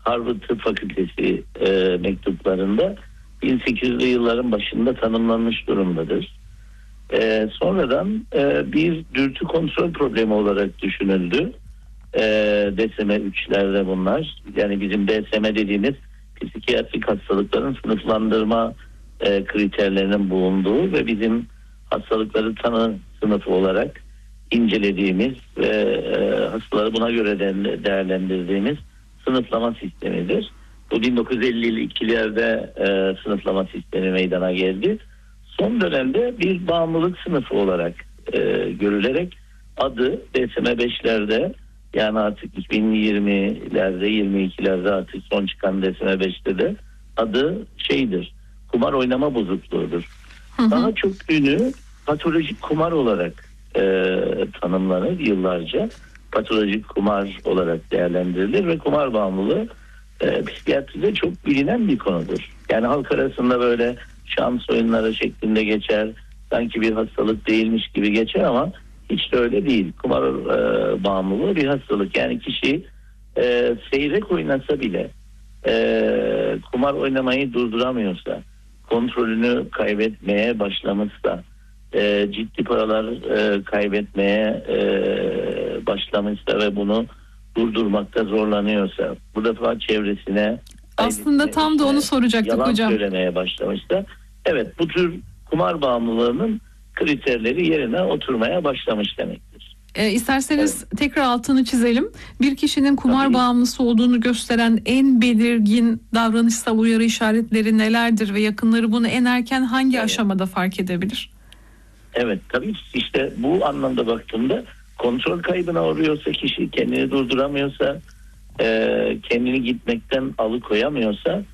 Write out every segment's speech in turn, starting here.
Harvard Tıp Fakültesi mektuplarında 1800'lü yılların başında tanımlanmış durumdadır. Sonradan bir dürtü kontrol problemi olarak düşünüldü. DSM-3'lerde bunlar. Yani bizim DSM dediğimiz psikiyatrik hastalıkların sınıflandırma kriterlerinin bulunduğu ve bizim hastalıkları tanı sınıfı olarak incelediğimiz ve hastaları buna göre değerlendirdiğimiz sınıflama sistemidir. Bu 1952'lerde sınıflama sistemi meydana geldi. Son dönemde bir bağımlılık sınıfı olarak görülerek adı DSM-5'lerde, yani artık 2020'lerde 22'lerde artık son çıkan DSM-5'te de adı şeydir, kumar oynama bozukluğudur. Daha çok ünü patolojik kumar olarak tanımlanır yıllarca. Patolojik kumar olarak değerlendirilir ve kumar bağımlılığı psikiyatride çok bilinen bir konudur. Yani halk arasında böyle şans oyunları şeklinde geçer, sanki bir hastalık değilmiş gibi geçer ama hiç de öyle değil. Kumar bağımlılığı bir hastalık. Yani kişi seyrek oynasa bile kumar oynamayı durduramıyorsa, kontrolünü kaybetmeye başlamışsa, ciddi paralar kaybetmeye başlamışsa ve bunu durdurmakta zorlanıyorsa, bu defa çevresine, aslında tam da onu soracaktık yalan hocam, söylemeye başlamışsa, evet, bu tür kumar bağımlılığının kriterleri yerine oturmaya başlamış demektir. İsterseniz tekrar altını çizelim. Bir kişinin kumar bağımlısı olduğunu gösteren en belirgin davranışsal uyarı işaretleri nelerdir ve yakınları bunu en erken hangi aşamada fark edebilir? Evet, tabii işte bu anlamda baktığımda kontrol kaybına uğruyorsa kişi, kendini durduramıyorsa, kendini gitmekten alıkoyamıyorsa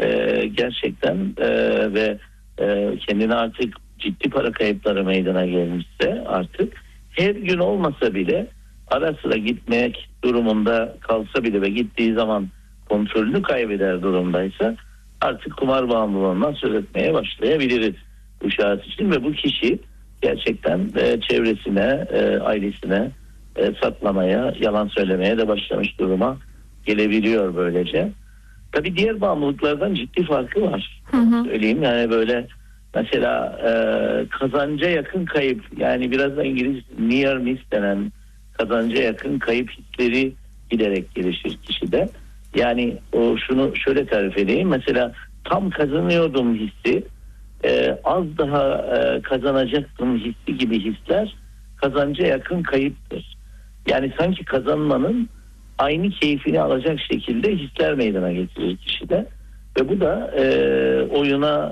gerçekten ve kendine artık ciddi para kayıpları meydana gelmişse, artık her gün olmasa bile ara sıra gitmek durumunda kalsa bile ve gittiği zaman kontrolünü kaybeder durumdaysa artık kumar bağımlılığından söz etmeye başlayabiliriz bu şahıs için ve bu kişi gerçekten çevresine, ailesine saklamaya, yalan söylemeye de başlamış duruma gelebiliyor böylece. Tabii diğer bağımlılıklardan ciddi farkı var. Söyleyeyim, yani böyle mesela kazanca yakın kayıp, yani biraz da İngiliz near miss denen kazanca yakın kayıp hisleri giderek gelişir kişide. Yani şunu şöyle tarif edeyim, mesela tam kazanıyordum hissi, az daha kazanacaktım hissi gibi hisler kazanca yakın kayıptır. Yani sanki kazanmanın aynı keyfini alacak şekilde hisler meydana getirir kişide ve bu da oyuna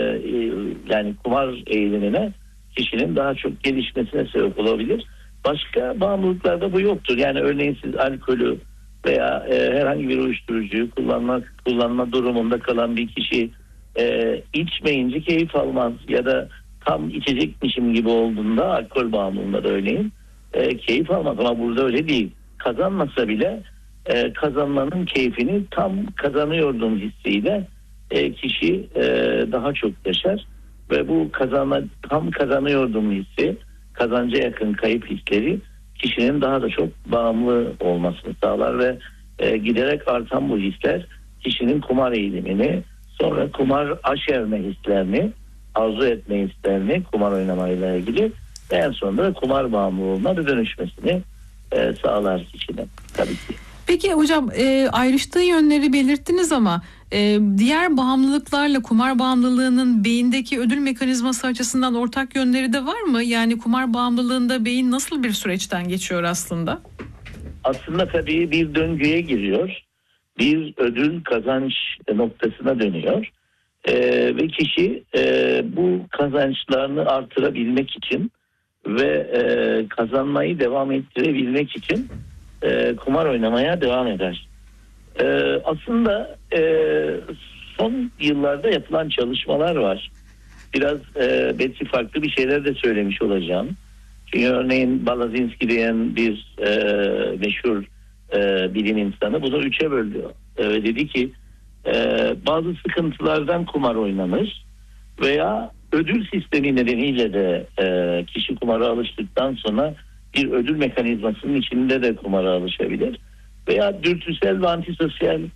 yani kumar eğilimine kişinin daha çok gelişmesine sebep olabilir. Başka bağımlılıklarda bu yoktur. Yani örneğin siz alkolü veya herhangi bir uyuşturucuyu kullanma durumunda kalan bir kişi içmeyince keyif almaz ya da tam içecekmişim gibi olduğunda, alkol bağımlılığında da örneğin keyif almaz, ama burada öyle değil. Kazanmasa bile kazanmanın keyfini tam kazanıyordum hissiyle kişi daha çok yaşar ve bu tam kazanıyordum hissi, kazanca yakın kayıp hisleri kişinin daha da çok bağımlı olmasını sağlar ve giderek artan bu hisler kişinin kumar eğilimini, sonra kumar aşerme hislerini, arzu etme hislerini kumar oynamayla ilgili ve en sonunda kumar bağımlılığına da dönüşmesini sağlar kişinin tabii ki. Peki hocam, ayrıştığı yönleri belirttiniz ama diğer bağımlılıklarla kumar bağımlılığının beyindeki ödül mekanizması açısından ortak yönleri de var mı? Yani kumar bağımlılığında beyin nasıl bir süreçten geçiyor aslında? Aslında tabii bir döngüye giriyor. Bir ödül kazanç noktasına dönüyor. Ve kişi bu kazançlarını artırabilmek için ve kazanmayı devam ettirebilmek için kumar oynamaya devam eder. Aslında son yıllarda yapılan çalışmalar var. Biraz belki farklı bir şeyler de söylemiş olacağım. Çünkü örneğin Balazinski diyen bir meşhur bilim insanı bunu 3'e böldü. Dedi ki bazı sıkıntılardan kumar oynanır veya ödül sistemi nedeniyle de kişi kumara alıştıktan sonra bir ödül mekanizmasının içinde de kumara alışabilir veya dürtüsel ve antisosyal